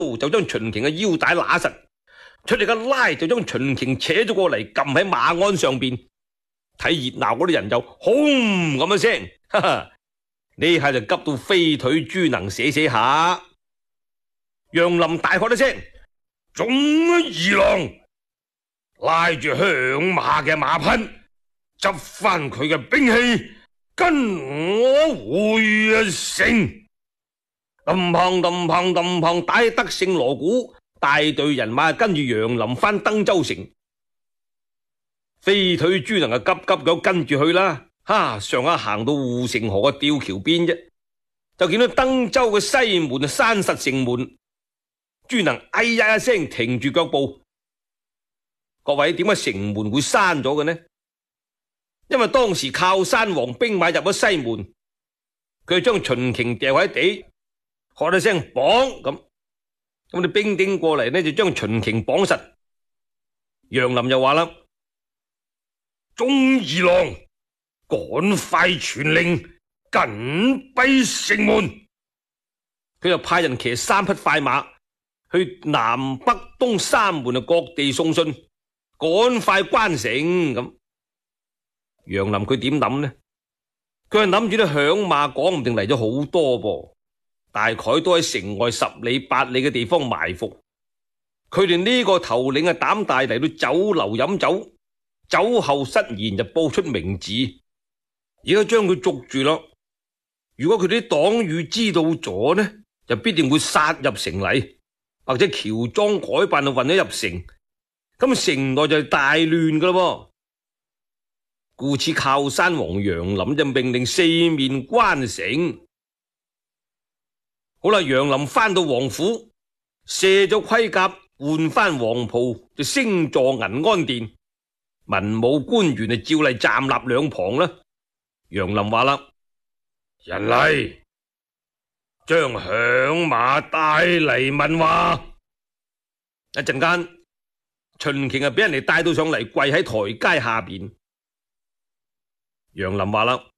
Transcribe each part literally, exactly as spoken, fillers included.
就將秦瓊嘅腰帶揦實，出力一拉就將秦瓊扯咗過嚟，撳喺馬鞍上邊。睇熱鬧嗰啲人就轟咁一聲，哈哈！呢下就急到飛腿豬能寫寫下。楊林大喝一聲：眾二郎，拉住響馬嘅馬匹，執翻佢嘅兵器，跟我回城。冧砰冧砰冧砰，打起得勝鑼鼓，大隊人馬跟住楊林翻登州城。飛腿豬能啊急急咁跟住去啦，哈！上下行到護城河嘅吊橋邊啫，就見到登州嘅西門啊閂實城門。豬能哎呀一聲停住腳步。各位，點解城門會閂咗嘅呢？因為當時靠山王兵馬入咗西門，佢將秦瓊掉喺地，喝一聲綁咁，咁啲兵丁過嚟呢就將秦瓊綁實。楊林又話啦：眾二郎，趕快傳令緊閉城門。佢就派人騎三匹快馬去南北東三門啊，各地送信，趕快關城咁。楊林佢點諗呢？佢係諗住啲響馬講唔定嚟咗好多噃，大概都喺城外十里八里嘅地方埋伏。佢哋呢個頭領啊膽大，嚟到酒樓飲酒，酒後失言就報出名字，而家將佢捉住咯。如果佢哋啲黨羽知道咗呢，就必定會殺入城嚟，或者喬裝改扮就運咗入城，咁城內就係大亂噶咯。故此靠山王楊林就命令四面關城。好啦，楊林翻到王府，卸咗盔甲，換翻黃袍，就升坐銀安殿。文武官員就照例站立兩旁啦。楊林話啦：人嚟，將響馬帶嚟問話。一陣間，秦瓊啊俾人哋帶到上嚟，跪喺台階下邊。楊林話啦：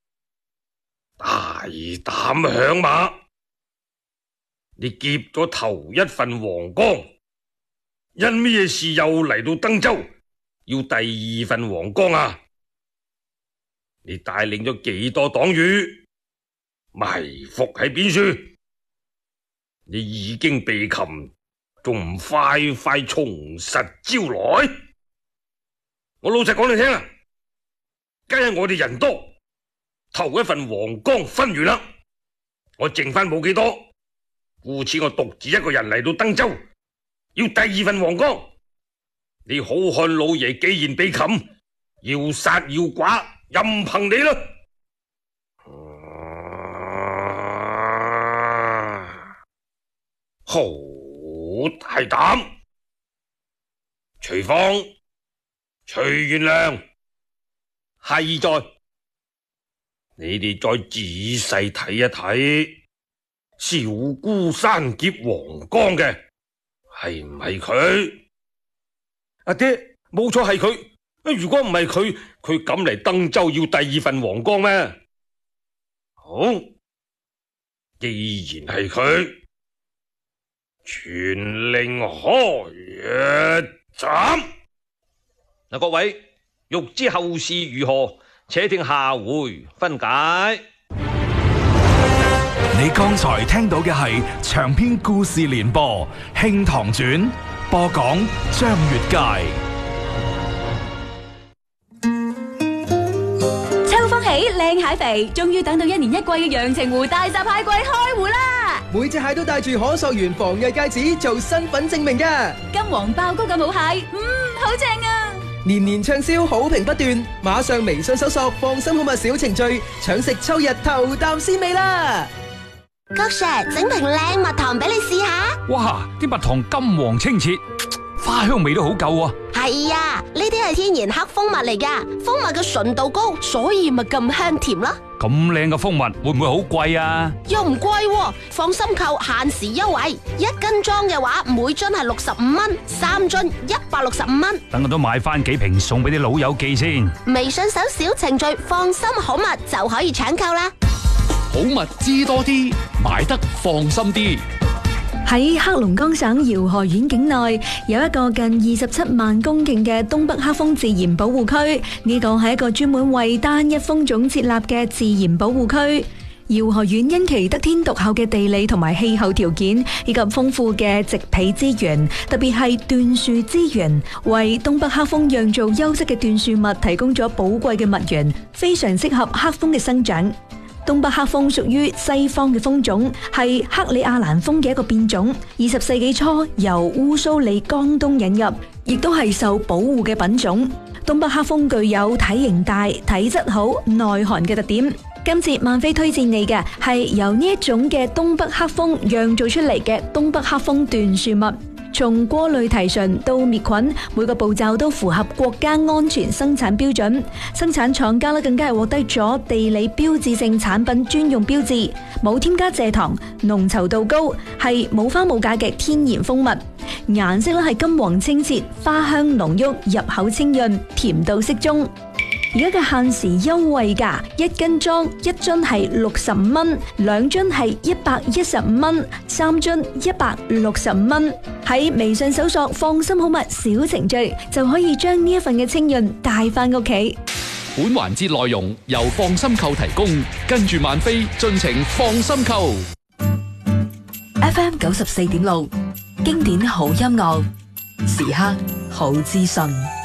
大膽響馬，你劫咗頭一份皇崗，因咩事又嚟到登州，要第二份皇崗啊？你帶領咗幾多黨羽，埋伏喺邊處？你已經被擒，仲唔快快從實招來？我老實講你聽啊！今日我哋人多，頭一份皇崗分完啦，我剩翻冇幾多，故此我獨自一個人嚟到登州，要第二份皇崗。你好漢老爺既然被擒，要殺要剮，任憑你啦！啊、好大膽！徐放、徐元良。係在，你哋再仔細睇一睇，小孤山劫黃岡嘅係唔係佢？阿爹，冇錯係佢。如果唔係佢，佢敢嚟登州要第二份黃岡咩？好，既然係佢，全令開一斬。嗱，各位。欲知後事如何，且聽下回分解。 你剛才聽到嘅係長篇故事連播《慶堂傳》，播講張悅楷。 秋風起，靚蟹肥，終於等到一年一季嘅陽澄湖大閘蟹季開湖啦！ 每隻蟹都帶住可溯源防偽戒指做身份證明㗎。 金黃爆膏咁好蟹，嗯，好正啊！ 年年暢銷，好評不斷，馬上微信搜索放心好物小程序，搶食秋日頭啖鮮味啦！ 郭 Sir， 整瓶靚蜜糖俾你試下。 哇，啲蜜糖金黃清澈，花香味都好夠啊！ 係啊，呢啲係天然黑蜂蜜嚟噶，蜂蜜嘅純度高，所以咪咁香甜咯。 咁靚嘅蜂蜜會唔會好貴啊？ 又唔貴，放心購，限時優惠，一斤裝嘅話，每樽係六十五蚊，三樽一百六十五蚊。 等我都買翻幾瓶送俾啲老友記先。 微信搜小程序放心好物就可以搶購啦。 好物知多啲，買得放心啲。 喺黑龍江省饒河縣境內有一個近二十七萬公頃嘅東北黑蜂自然保護區，呢個係一個專門為單一蜂種設立嘅自然保護區。饒河縣因其得天獨厚嘅地理同埋氣候條件，以及豐富嘅植被資源，特別係椴樹資源，為東北黑蜂釀造優質嘅椴樹蜜提供咗寶貴嘅蜜源，非常適合黑蜂嘅生長。東北黑蜂屬於西方嘅蜂種，係克里亞蘭蜂嘅一個變種。二十世紀初由烏蘇里江東引入，亦都係受保護嘅品種。東北黑蜂具有體型大、體質好、耐寒嘅特點。今次萬飛推薦你嘅係由呢一種嘅東北黑蜂釀造出嚟嘅東北黑蜂椴樹蜜。從過濾提純到滅菌，每個步驟都符合國家安全生產標準。生產廠家咧更加係獲得咗地理標誌性產品專用標誌，冇添加蔗糖，濃稠度高，係冇花冇假嘅天然蜂蜜。顏色咧係金黃清澈，花香濃郁，入口清潤，甜度適中。而家嘅限時優惠價，一斤裝一樽係六十五蚊，兩樽係一百一十五蚊，三樽一百六十五蚊。喺微信搜索放心好蜜小程序，就可以將呢一份嘅清潤帶翻屋企。 本環節內容由放心購提供，跟住萬飛盡情放心購。 F M 九十四點六，經典好音樂，時刻好資訊。